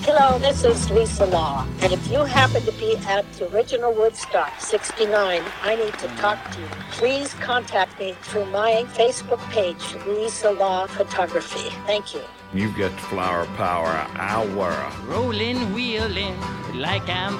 Hello, this is Lisa Law. And if you happen to be at the original Woodstock 69, I need to talk to you. Please contact me through my Facebook page, Lisa Law Photography. Thank you. You've got flower power. I'll wear. Rolling, wheeling, like I'm